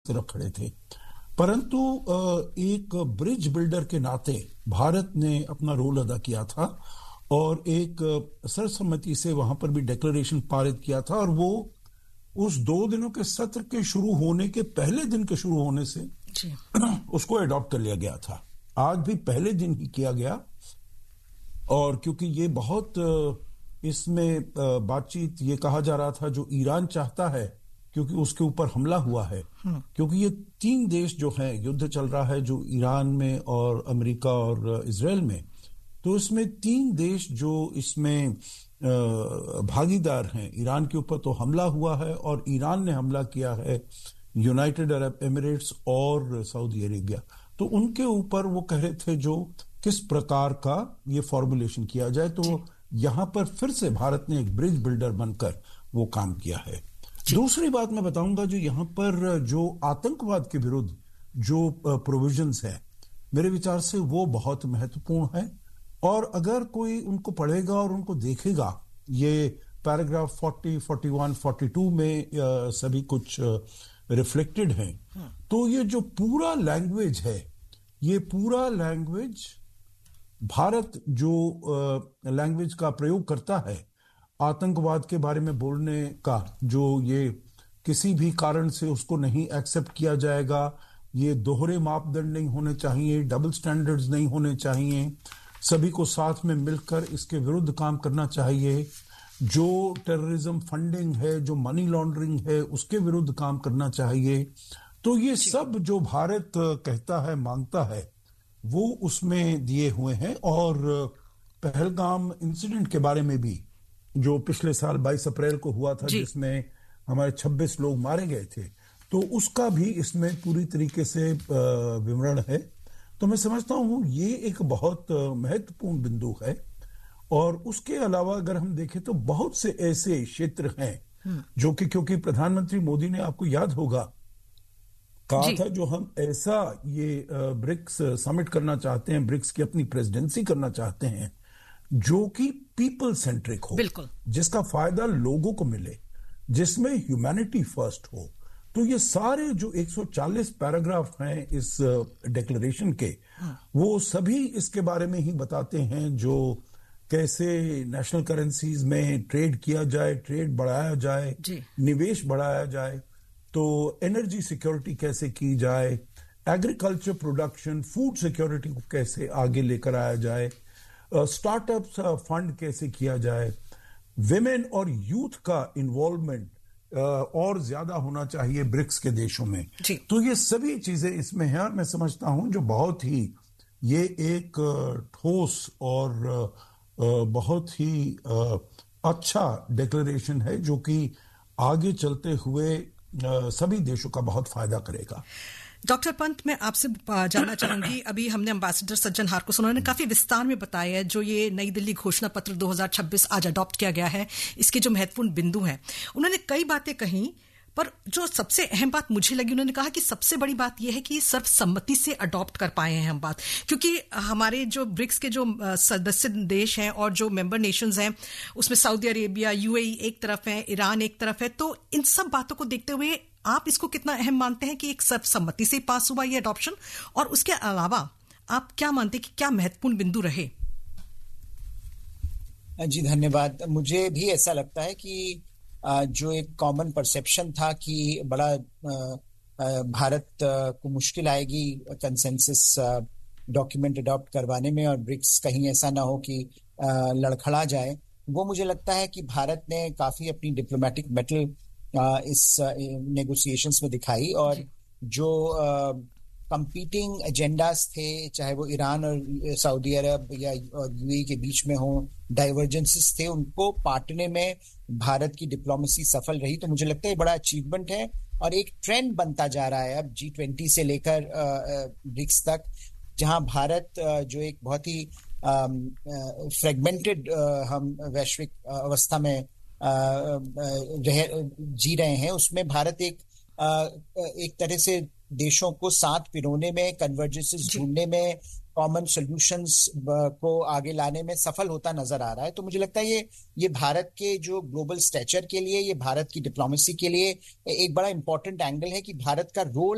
तरफ खड़े थे। परंतु एक ब्रिज बिल्डर के नाते भारत ने अपना रोल अदा किया था और एक सर्वसम्मति से वहां पर भी डिक्लेरेशन पारित किया था, और वो उस 2 दिनों के सत्र के शुरू होने के पहले दिन के शुरू होने से उसको अडॉप्ट कर लिया गया था। आज भी पहले दिन ही किया गया, और क्योंकि ये बहुत इसमें बातचीत ये कहा जा रहा था जो ईरान चाहता है, क्योंकि उसके ऊपर हमला हुआ है, क्योंकि ये 3 देश जो हैं, युद्ध चल रहा है जो ईरान में और अमेरिका और इजराइल में, तो इसमें 3 देश जो इसमें भागीदार हैं। ईरान के ऊपर तो हमला हुआ है और ईरान ने हमला किया है यूनाइटेड अरब एमिरेट्स और सऊदी अरेबिया। तो उनके ऊपर वो कह रहे थे जो किस प्रकार का ये फॉर्मुलेशन किया जाए, तो यहां पर फिर से भारत ने एक ब्रिज बिल्डर बनकर वो काम किया है। दूसरी बात मैं बताऊंगा, जो यहां पर जो आतंकवाद के विरुद्ध जो प्रोविजंस है, मेरे विचार से वो बहुत महत्वपूर्ण है। और अगर कोई उनको पढ़ेगा और उनको देखेगा, ये पैराग्राफ 40, 41, 42 में सभी कुछ रिफ्लेक्टेड है, तो ये जो पूरा लैंग्वेज है, ये पूरा लैंग्वेज भारत जो लैंग्वेज का प्रयोग करता है आतंकवाद के बारे में बोलने का, जो ये किसी भी कारण से उसको नहीं एक्सेप्ट किया जाएगा, ये दोहरे मापदंड नहीं होने चाहिए, डबल स्टैंडर्ड्स नहीं होने चाहिए, सभी को साथ में मिलकर इसके विरुद्ध काम करना चाहिए, जो टेररिज्म फंडिंग है, जो मनी लॉन्ड्रिंग है, उसके विरुद्ध काम करना चाहिए। तो ये सब जो भारत कहता है, मांगता है, वो उसमें दिए हुए हैं। और पहलगाम इंसिडेंट के बारे में भी, जो पिछले साल 22 अप्रैल को हुआ था, जिसमें हमारे 26 लोग मारे गए थे, तो उसका भी इसमें पूरी तरीके से विवरण है। तो मैं समझता हूं ये एक बहुत महत्वपूर्ण बिंदु है। और उसके अलावा अगर हम देखें तो बहुत से ऐसे क्षेत्र हैं जो कि, क्योंकि प्रधानमंत्री मोदी ने, आपको याद होगा, कहा था जो हम ऐसा ये ब्रिक्स समिट करना चाहते हैं, ब्रिक्स की अपनी प्रेसिडेंसी करना चाहते हैं, जो कि पीपल सेंट्रिक हो, जिसका फायदा लोगों को मिले, जिसमें ह्यूमैनिटी फर्स्ट हो। तो ये सारे जो 140 पैराग्राफ हैं इस डिक्लेरेशन के, वो सभी इसके बारे में ही बताते हैं, जो कैसे नेशनल करेंसीज में ट्रेड किया जाए, ट्रेड बढ़ाया जाए, निवेश बढ़ाया जाए, तो एनर्जी सिक्योरिटी कैसे की जाए, एग्रीकल्चर प्रोडक्शन, फूड सिक्योरिटी को कैसे आगे लेकर आया जाए, स्टार्टअप्स फंड कैसे किया जाए, विमेन और यूथ का इन्वॉल्वमेंट और ज्यादा होना चाहिए ब्रिक्स के देशों में। तो ये सभी चीजें इसमें हैं, और मैं समझता हूं जो बहुत ही ये एक ठोस और बहुत ही अच्छा डिक्लेरेशन है, जो कि आगे चलते हुए सभी देशों का बहुत फायदा करेगा। डॉक्टर पंत, मैं आपसे जानना चाहूंगी, अभी हमने एम्बेसडर सज्जनहार को सुना, उन्होंने काफी विस्तार में बताया है जो ये नई दिल्ली घोषणा पत्र 2026 आज अडॉप्ट किया गया है, इसके जो महत्वपूर्ण बिंदु हैं। उन्होंने कई बातें कही, पर जो सबसे अहम बात मुझे लगी, उन्होंने कहा कि सबसे बड़ी बात यह है कि सर्वसम्मति से अडॉप्ट कर पाए हैं हम बात, क्योंकि हमारे जो ब्रिक्स के जो सदस्य देश हैं और जो मेंबर नेशंस हैं, उसमें सऊदी अरेबिया, यूएई एक तरफ है, ईरान एक तरफ है, तो इन सब बातों को देखते हुए आप इसको कितना अहम मानते हैं कि एक सर्वसम्मति से पास हुआ ये अडॉप्शन, और उसके अलावा आप क्या मानते हैं कि क्या महत्वपूर्ण बिंदु रहे? जी धन्यवाद। मुझे भी ऐसा लगता है कि जो एक कॉमन परसेप्शन था कि बड़ा भारत को मुश्किल आएगी कंसेंसस डॉक्यूमेंट अडॉप्ट करवाने में, और ब्रिक्स कहीं ऐसा ना हो कि लड़खड़ा जाए, वो मुझे लगता है कि भारत ने काफी अपनी डिप्लोमेटिक मेटल इस नेगोशिएशंस में दिखाई, और जो कंपीटिंग एजेंडास थे, चाहे वो ईरान और सऊदी अरब या यूएई के बीच में हो, डाइवर्जेंसेस थे, उनको पाटने में भारत की डिप्लोमेसी सफल रही। तो मुझे लगता है बड़ा अचीवमेंट है, और एक ट्रेंड बनता जा रहा है अब G20 से लेकर ब्रिक्स तक, जहां भारत जो एक बहुत ही फ्रेगमेंटेड हम वैश्विक अवस्था में जी रहे हैं, उसमें भारत एक तरह से देशों को साथ पिरोने में, कन्वर्जेंसेस ढूंढने में, कॉमन सॉल्यूशंस को आगे लाने में सफल होता नजर आ रहा है। तो मुझे लगता है ये भारत के जो ग्लोबल स्टैचर के लिए, ये भारत की डिप्लोमेसी के लिए एक बड़ा इंपॉर्टेंट एंगल है कि भारत का रोल